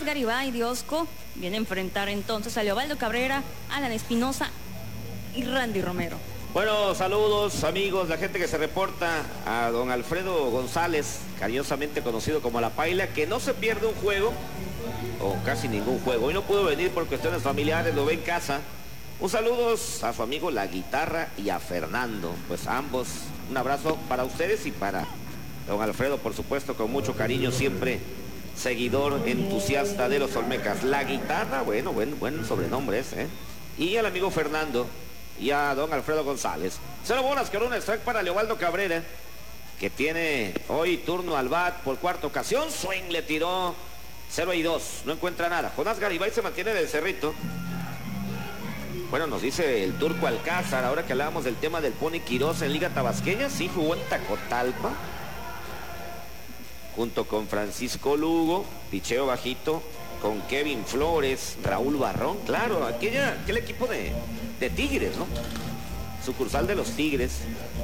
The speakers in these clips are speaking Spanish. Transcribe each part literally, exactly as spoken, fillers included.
Garibay, Diosco viene a enfrentar entonces a Leobaldo Cabrera, Alan Espinosa y Randy Romero. Bueno, saludos amigos, la gente que se reporta, a don Alfredo González, cariñosamente conocido como La Paila, que no se pierde un juego, o casi ningún juego. Hoy no pudo venir por cuestiones familiares, lo ve en casa. Un saludo a su amigo La Guitarra y a Fernando, pues ambos, un abrazo para ustedes y para don Alfredo, por supuesto, con mucho cariño, siempre seguidor entusiasta de los Olmecas. La Guitarra, bueno, buen, buen sobrenombre ese, ¿eh? Y al amigo Fernando y a don Alfredo González. Cero bolas con un strike para Leobaldo Cabrera, que tiene hoy turno al bat por cuarta ocasión. Swing le tiró cero y dos, no encuentra nada. Jonás Garibay se mantiene del cerrito. Bueno, nos dice el Turco Alcázar, ahora que hablábamos del tema del Pony Quiroz en Liga Tabasqueña, sí jugó en Tacotalpa, junto con Francisco Lugo, picheo bajito, con Kevin Flores, Raúl Barrón, claro, aquella, aquel equipo de, de Tigres, ¿no? Sucursal de los Tigres.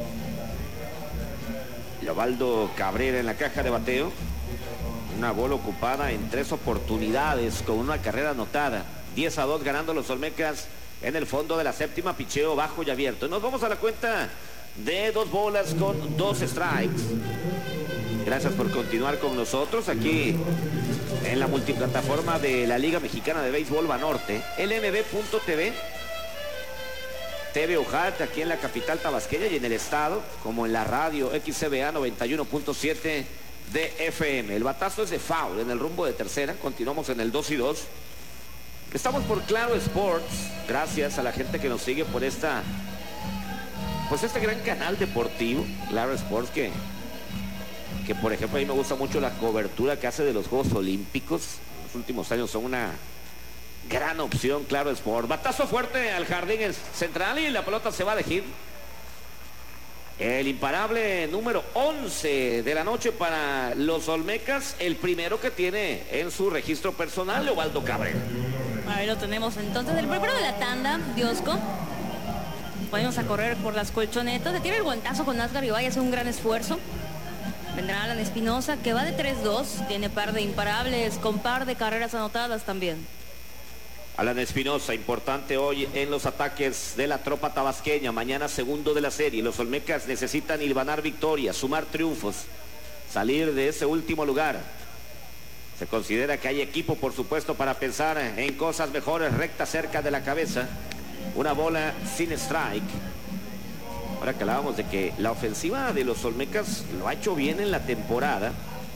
Leobaldo Cabrera en la caja de bateo. Una bola ocupada en tres oportunidades con una carrera anotada. diez a dos ganando los Olmecas en el fondo de la séptima, picheo bajo y abierto. Nos vamos a la cuenta de dos bolas con dos strikes. Gracias por continuar con nosotros aquí en la multiplataforma de la Liga Mexicana de Béisbol Banorte, L M B punto T V, T V Ujat, aquí en la capital tabasqueña y en el estado, como en la radio X C B A noventa y uno punto siete de F M. El batazo es de foul en el rumbo de tercera. Continuamos en el dos y dos. Estamos por Claro Sports, gracias a la gente que nos sigue por esta, pues este gran canal deportivo, Claro Sports, que, que por ejemplo a mí me gusta mucho la cobertura que hace de los Juegos Olímpicos. En los últimos años son una gran opción, Claro Sports. Batazo fuerte al jardín central y la pelota se va de hit. El imparable número once de la noche para los Olmecas, el primero que tiene en su registro personal, Leobaldo Cabrera. Ahí lo tenemos entonces, el primero de la tanda, Diosco. Podemos a correr por las colchonetas, le tira el guantazo con Jonás Garibay, hace un gran esfuerzo. Vendrá Alan Espinosa, que va de tres dos, tiene par de imparables, con par de carreras anotadas también. Alan Espinosa, importante hoy en los ataques de la tropa tabasqueña. Mañana segundo de la serie. Los Olmecas necesitan hilvanar victorias, sumar triunfos, salir de ese último lugar. Se considera que hay equipo, por supuesto, para pensar en cosas mejores. Recta cerca de la cabeza. Una bola sin strike. Ahora que hablábamos de que la ofensiva de los Olmecas lo ha hecho bien en la temporada,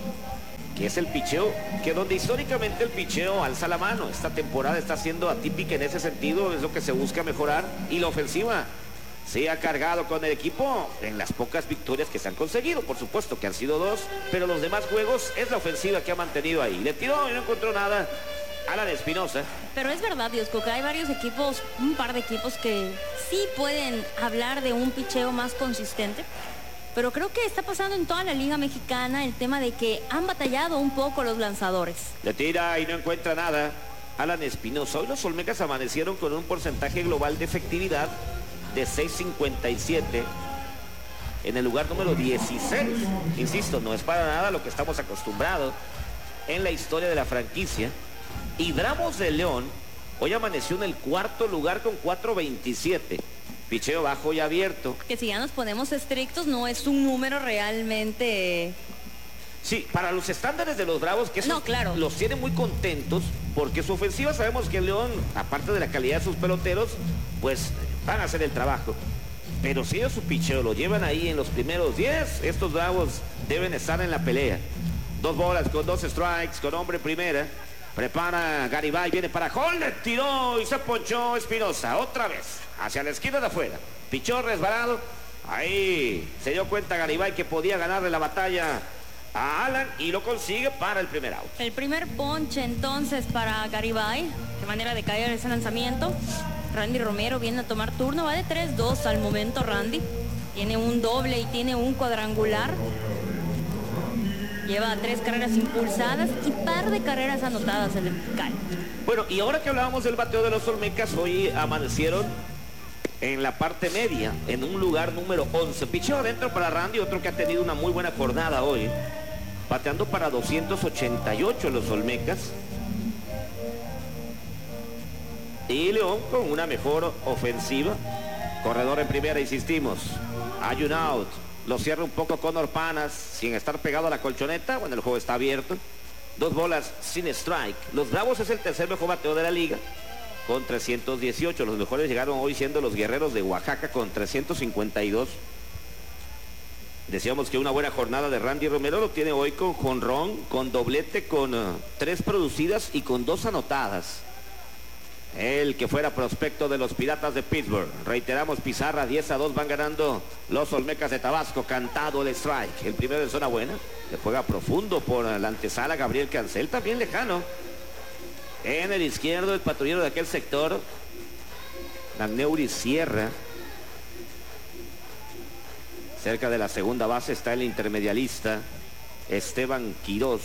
que es el picheo, que donde históricamente el picheo alza la mano. Esta temporada está siendo atípica en ese sentido, es lo que se busca mejorar, y la ofensiva se ha cargado con el equipo en las pocas victorias que se han conseguido, por supuesto que han sido dos, pero los demás juegos es la ofensiva que ha mantenido ahí. Le tiró y no encontró nada Alan Espinosa. Pero es verdad, Diosco, que hay varios equipos, un par de equipos que sí pueden hablar de un picheo más consistente. Pero creo que está pasando en toda la Liga Mexicana el tema de que han batallado un poco los lanzadores. Le tira y no encuentra nada Alan Espinosa. Hoy los Olmecas amanecieron con un porcentaje global de efectividad de seis cincuenta y siete en el lugar número dieciséis. Insisto, no es para nada lo que estamos acostumbrados en la historia de la franquicia. Y Bravos de León hoy amaneció en el cuarto lugar con cuatro veintisiete. Picheo bajo y abierto. Que si ya nos ponemos estrictos, no es un número realmente... Sí, para los estándares de los Bravos, que esos no, claro, los tienen muy contentos, porque su ofensiva, sabemos que el León, aparte de la calidad de sus peloteros, pues van a hacer el trabajo. Pero si ellos su picheo lo llevan ahí en los primeros diez, estos Bravos deben estar en la pelea. Dos bolas con dos strikes, con hombre primera. Prepara Garibay, viene para Hall, le tiró y se ponchó Espinosa. Otra vez, hacia la esquina de afuera. Pichó resbalado. Ahí se dio cuenta Garibay que podía ganarle la batalla a Alan y lo consigue para el primer out. El primer ponche entonces para Garibay. Qué manera de caer ese lanzamiento. Randy Romero viene a tomar turno. Va de tres dos al momento Randy. Tiene un doble y tiene un cuadrangular. Lleva tres carreras impulsadas y par de carreras anotadas el Mexicali. Bueno, y ahora que hablábamos del bateo de los Olmecas, hoy amanecieron en la parte media, en un lugar número once. Picheo adentro para Randy, otro que ha tenido una muy buena jornada hoy. Bateando para doscientos ochenta y ocho los Olmecas. Y León con una mejor ofensiva. Corredor en primera, insistimos. Hay un out. Lo cierra un poco Conor Panas sin estar pegado a la colchoneta. Bueno, el juego está abierto. Dos bolas sin strike. Los Bravos es el tercer mejor bateo de la liga con trescientos dieciocho. Los mejores llegaron hoy siendo los Guerreros de Oaxaca con trescientos cincuenta y dos. Decíamos que una buena jornada de Randy Romero lo tiene hoy con jonrón, con doblete, con uh, tres producidas y con dos anotadas. El que fuera prospecto de los Piratas de Pittsburgh. Reiteramos, pizarra diez a dos, van ganando los Olmecas de Tabasco. Cantado el strike. El primero en zona buena. Le juega profundo por la antesala Gabriel Cancel, también lejano. En el izquierdo, el patrullero de aquel sector, Magneuri Sierra. Cerca de la segunda base está el intermedialista Esteban Quiroz.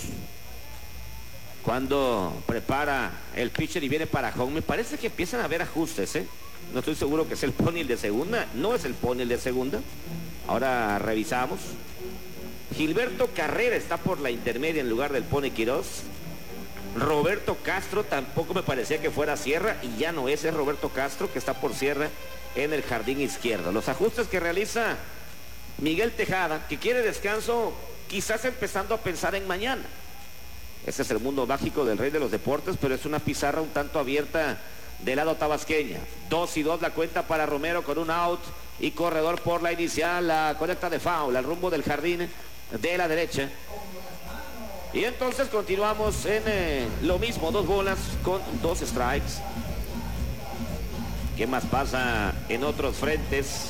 Cuando prepara el pitcher y viene para home, me parece que empiezan a haber ajustes, ¿eh? No estoy seguro que es el pony el de segunda. No es el pony el de segunda. Ahora revisamos. Gilberto Carrera está por la intermedia en lugar del pony Quiroz. Roberto Castro tampoco me parecía que fuera Sierra y ya no es, es Roberto Castro que está por Sierra en el jardín izquierdo. Los ajustes que realiza Miguel Tejada, que quiere descanso, quizás empezando a pensar en mañana. Ese es el mundo mágico del rey de los deportes, pero es una pizarra un tanto abierta del lado tabasqueña. Dos y dos la cuenta para Romero con un out y corredor por la inicial. La conecta de foul al rumbo del jardín de la derecha. Y entonces continuamos en eh, lo mismo, dos bolas con dos strikes. ¿Qué más pasa en otros frentes?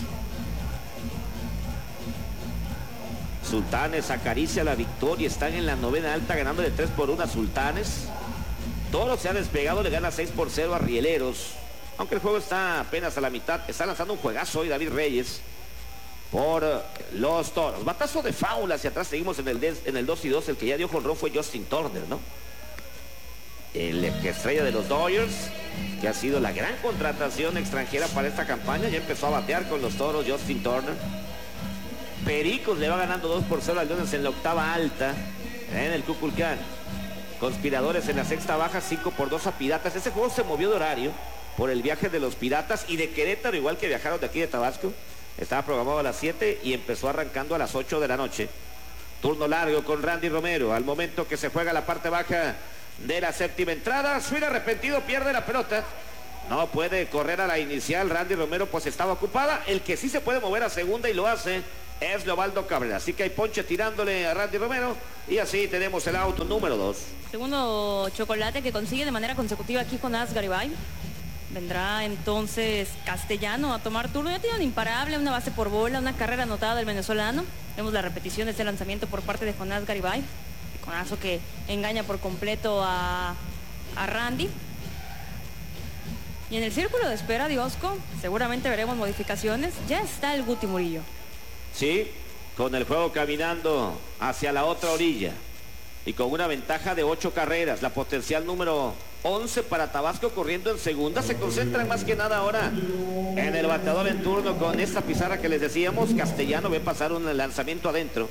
Sultanes acaricia la victoria, están en la novena alta ganando de tres por uno a Sultanes. Toros se ha despegado, le gana seis por cero a Rieleros. Aunque el juego está apenas a la mitad, está lanzando un juegazo hoy David Reyes por los Toros. Batazo de foul hacia atrás, seguimos en el, en el dos y dos, el que ya dio jonrón fue Justin Turner, ¿no? El estrella de los Dodgers, que ha sido la gran contratación extranjera para esta campaña, ya empezó a batear con los Toros Justin Turner. Pericos le va ganando dos por cero al Leones en la octava alta en el Cuculcán. Conspiradores en la sexta baja, cinco por dos a Piratas. Ese juego se movió de horario por el viaje de los Piratas y de Querétaro, igual que viajaron de aquí de Tabasco. Estaba programado a las siete y empezó arrancando a las ocho de la noche. Turno largo con Randy Romero. Al momento que se juega la parte baja de la séptima entrada, swing arrepentido, pierde la pelota. No puede correr a la inicial Randy Romero, pues estaba ocupada. El que sí se puede mover a segunda y lo hace es Leobaldo Cabrera. Así que hay ponche tirándole a Randy Romero. Y así tenemos el auto número dos. Segundo chocolate que consigue de manera consecutiva aquí con As Garibay. Vendrá entonces Castellano a tomar turno. Ya tiene un imparable, una base por bola, una carrera anotada del venezolano. Vemos la repetición de este lanzamiento por parte de Jonás Garibay. Conazo que engaña por completo a, a Randy. Y en el círculo de espera, Diosco, seguramente veremos modificaciones. Ya está el Guti Murillo. Sí, con el juego caminando hacia la otra orilla y con una ventaja de ocho carreras, la potencial número once para Tabasco corriendo en segunda. Se concentran más que nada ahora en el bateador en turno con esta pizarra que les decíamos. Castellano ve pasar un lanzamiento adentro.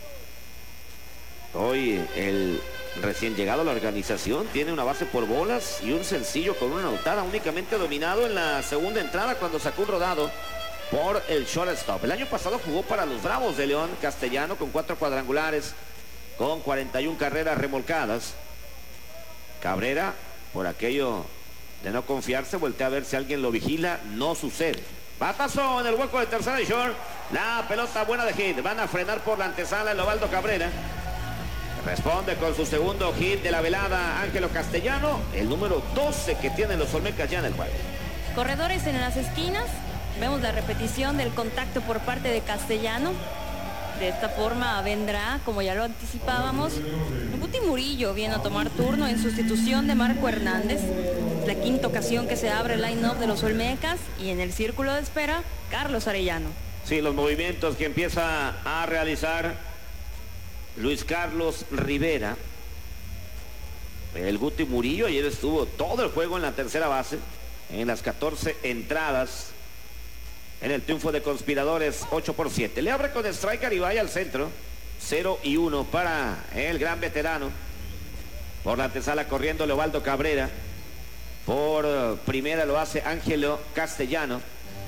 Hoy el recién llegado a la organización tiene una base por bolas y un sencillo con una anotada, únicamente dominado en la segunda entrada cuando sacó un rodado por el shortstop. El año pasado jugó para los Bravos de León Castellano con cuatro cuadrangulares, con cuarenta y una carreras remolcadas. Cabrera, por aquello de no confiarse, voltea a ver si alguien lo vigila. No sucede. Batazo en el hueco de tercera y short. La pelota buena de hit. Van a frenar por la antesala el Leobaldo Cabrera. Responde con su segundo hit de la velada Ángelo Castellano, el número doce que tienen los Olmecas ya en el juego. Corredores en las esquinas. Vemos la repetición del contacto por parte de Castellano. De esta forma vendrá, como ya lo anticipábamos, Guti Murillo viene a tomar turno en sustitución de Marco Hernández. La quinta ocasión que se abre el line-up de los Olmecas y en el círculo de espera, Carlos Arellano. Sí, los movimientos que empieza a realizar Luis Carlos Rivera. El Guti Murillo ayer estuvo todo el juego en la tercera base, en las catorce entradas. En el triunfo de Conspiradores, ocho por siete. Le abre con strike Garibay al centro. cero y uno para el gran veterano. Por la antesala corriendo Leobaldo Cabrera. Por primera lo hace Ángelo Castellano.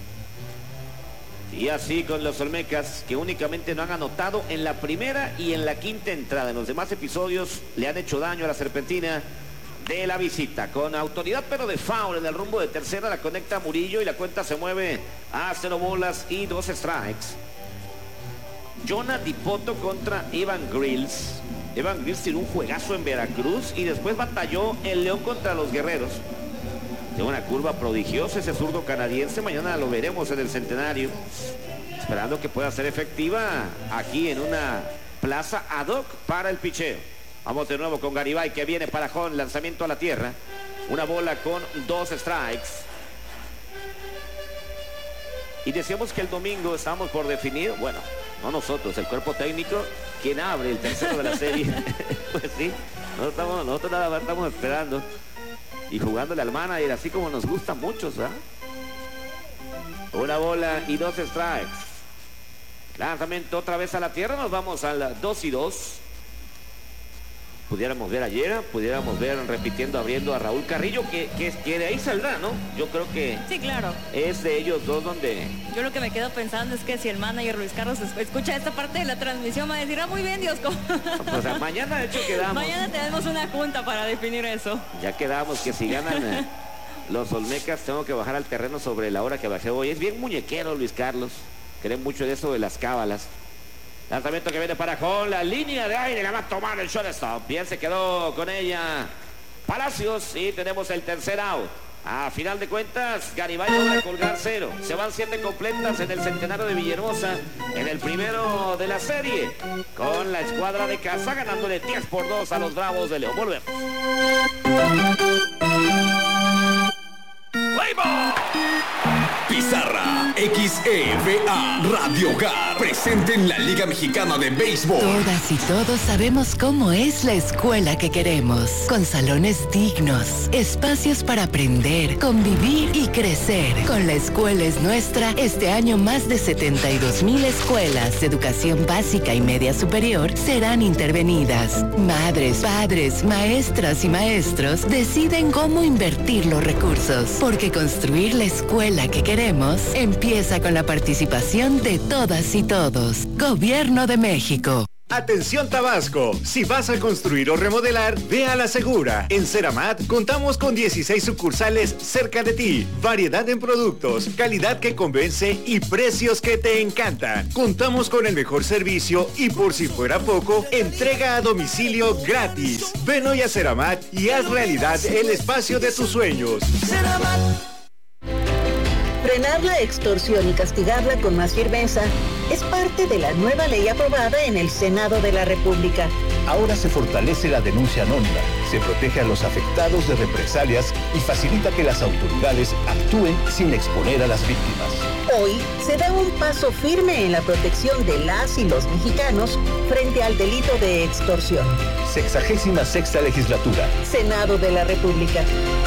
Y así con los Olmecas, que únicamente no han anotado en la primera y en la quinta entrada. En los demás episodios le han hecho daño a la Serpentina de la visita. Con autoridad pero de foul en el rumbo de tercera, la conecta Murillo y la cuenta se mueve a cero bolas y dos strikes. Jonah Dipoto contra Evan Grills. Evan Grills tiró un juegazo en Veracruz y después batalló el León contra los Guerreros. Tiene una curva prodigiosa ese zurdo canadiense. Mañana lo veremos en el Centenario. Esperando que pueda ser efectiva aquí en una plaza ad hoc para el picheo. Vamos de nuevo con Garibay, que viene para Jón. Lanzamiento a la tierra. Una bola con dos strikes. Y decíamos que el domingo estábamos por definir, bueno, no nosotros, el cuerpo técnico, quien abre el tercero de la serie. Pues sí, nosotros, estamos, nosotros nada más estamos esperando. Y jugándole al manager, así como nos gusta mucho, ¿sabes? Una bola y dos strikes. Lanzamiento otra vez a la tierra. Nos vamos a la dos y dos. Pudiéramos ver ayer, pudiéramos ver repitiendo, abriendo a Raúl Carrillo, que, que, que de ahí saldrá, ¿no? Yo creo que sí, claro. Es de ellos dos donde... Yo lo que me quedo pensando es que si el manager Luis Carlos escucha esta parte de la transmisión, va a decir, ah, muy bien, Dios. O sea, mañana de hecho quedamos... Mañana tenemos una junta para definir eso. Ya quedamos que si ganan eh, los Olmecas, tengo que bajar al terreno sobre la hora que bajé hoy. Es bien muñequero Luis Carlos. Cree mucho de eso de las cábalas. Lanzamiento que viene para Jón, la línea de aire, la va a tomar el shortstop. Bien se quedó con ella Palacios y tenemos el tercer out. A final de cuentas, Garibay logra colgar cero. Se van siete completas en el Centenario de Villahermosa, en el primero de la serie, con la escuadra de casa ganándole diez por dos a los Bravos de León. Volvemos. Pizarra X E V A Radio Hogar presente en la Liga Mexicana de Béisbol. Todas y todos sabemos cómo es la escuela que queremos, con salones dignos, espacios para aprender, convivir y crecer. Con La Escuela es Nuestra, este año más de setenta y dos mil escuelas de educación básica y media superior serán intervenidas. Madres, padres, maestras y maestros deciden cómo invertir los recursos, porque construir la escuela que queremos empieza con la participación de todas y todos. Gobierno de México. Atención Tabasco, si vas a construir o remodelar, ve a La Segura. En Ceramat contamos con dieciséis sucursales cerca de ti, variedad en productos, calidad que convence y precios que te encantan. Contamos con el mejor servicio y por si fuera poco, entrega a domicilio gratis. Ven hoy a Ceramat y haz realidad el espacio de tus sueños. Ceramat. Frenar la extorsión y castigarla con más firmeza es parte de la nueva ley aprobada en el Senado de la República. Ahora se fortalece la denuncia anónima, se protege a los afectados de represalias y facilita que las autoridades actúen sin exponer a las víctimas. Hoy se da un paso firme en la protección de las y los mexicanos frente al delito de extorsión. Sexagésima sexta legislatura. Senado de la República.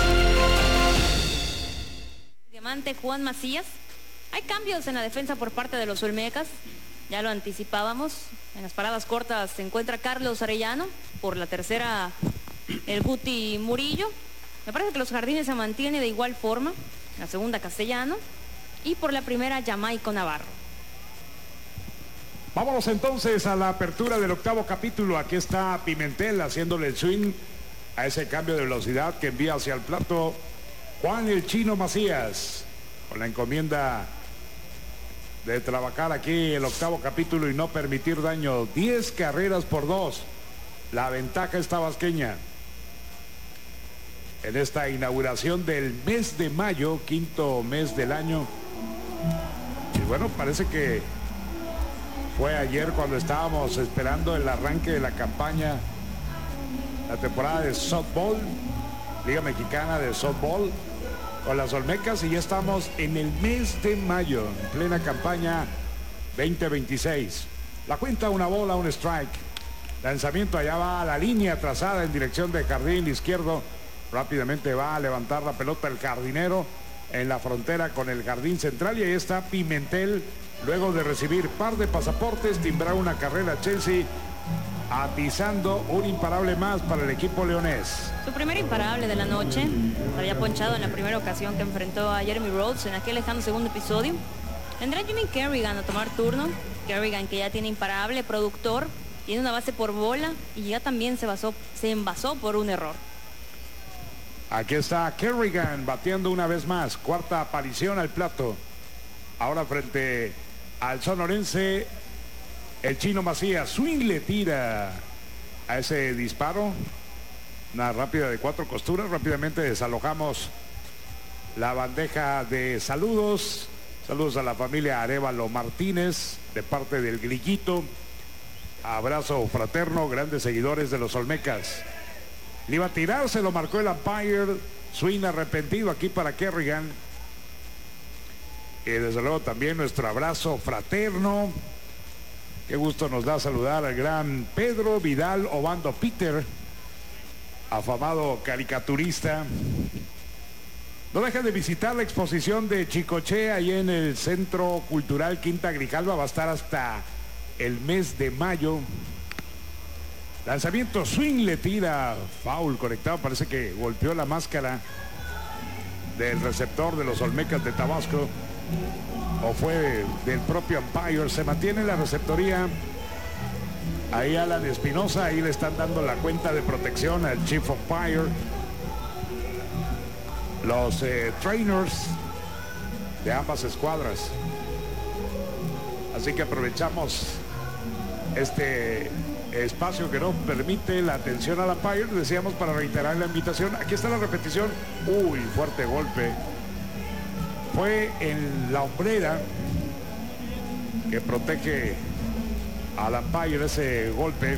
Juan Macías. Hay cambios en la defensa por parte de los Olmecas, ya lo anticipábamos. En las paradas cortas se encuentra Carlos Arellano, por la tercera el Guti Murillo. Me parece que los Jardines se mantiene de igual forma, en la segunda Castellano y por la primera Jamaico Navarro. Vámonos entonces a la apertura del octavo capítulo. Aquí está Pimentel haciéndole el swing a ese cambio de velocidad que envía hacia el plato Juan el Chino Macías, con la encomienda de trabajar aquí el octavo capítulo y no permitir daño. diez carreras por dos. La ventaja es tabasqueña. En esta inauguración del mes de mayo, quinto mes del año. Y bueno, parece que fue ayer cuando estábamos esperando el arranque de la campaña, la temporada de softball, Liga Mexicana de softball, con las Olmecas, y ya estamos en el mes de mayo, en plena campaña veinte veintiséis. La cuenta, una bola, un strike. Lanzamiento, allá va a la línea trazada en dirección de jardín izquierdo. Rápidamente va a levantar la pelota el jardinero en la frontera con el jardín central, y ahí está Pimentel, luego de recibir par de pasaportes, timbrar una carrera Chelsea atizando un imparable más para el equipo leonés. Su primer imparable de la noche. Había ponchado en la primera ocasión que enfrentó a Jeremy Rhodes en aquel lejano segundo episodio. Vendrá Jimmy Kerrigan a tomar turno. Kerrigan, que ya tiene imparable, productor, tiene una base por bola y ya también se, basó, se envasó por un error. Aquí está Kerrigan bateando una vez más. Cuarta aparición al plato. Ahora frente al sonorense, el Chino Macías. Swing le tira a ese disparo. Una rápida de cuatro costuras. Rápidamente desalojamos la bandeja de saludos. Saludos a la familia Arevalo Martínez de parte del Grillito. Abrazo fraterno, grandes seguidores de los Olmecas. Le iba a tirar, se lo marcó el umpire. Swing arrepentido aquí para Kerrigan. Y desde luego también nuestro abrazo fraterno. Qué gusto nos da saludar al gran Pedro Vidal Obando Peter, afamado caricaturista. No dejen de visitar la exposición de Chicoche ahí en el Centro Cultural Quinta Grijalva. Va a estar hasta el mes de mayo. Lanzamiento, swing, le tira, foul conectado. Parece que golpeó la máscara del receptor de los Olmecas de Tabasco. O fue del propio umpire. Se mantiene la receptoría. Ahí Alan Espinosa, ahí le están dando la cuenta de protección al chief umpire. Los eh, trainers de ambas escuadras. Así que aprovechamos este espacio que nos permite la atención al umpire. Decíamos, para reiterar la invitación. Aquí está la repetición. Uy, fuerte golpe. Fue en la hombrera que protege al umpire ese golpe.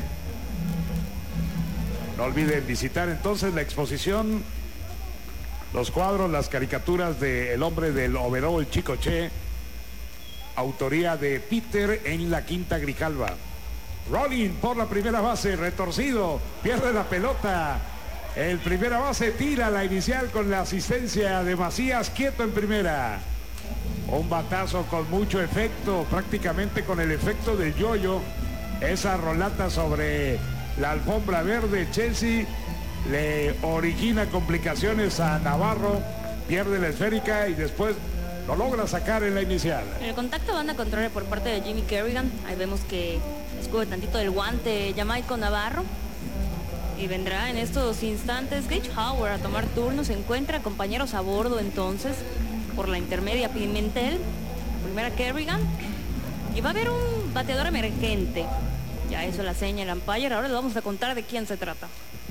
No olviden visitar entonces la exposición, los cuadros, las caricaturas del hombre del overall Chicoche, autoría de Peter, en la Quinta Grijalva. Rolling por la primera base, retorcido, pierde la pelota. El primera base tira la inicial con la asistencia de Macías, quieto en primera. Un batazo con mucho efecto, prácticamente con el efecto del yoyo. Esa rolata sobre la alfombra verde, Chelsea, le origina complicaciones a Navarro, pierde la esférica y después lo logra sacar en la inicial. En el contacto banda contraria por parte de Jimmy Kerrigan, ahí vemos que escupe tantito del guante Jamaico Navarro. Y vendrá en estos instantes Gage Howard a tomar turno. Se encuentra compañeros a bordo entonces por la intermedia Pimentel, primera Kerrigan. Y va a haber un bateador emergente. Ya hizo la seña el umpire. Ahora le vamos a contar de quién se trata.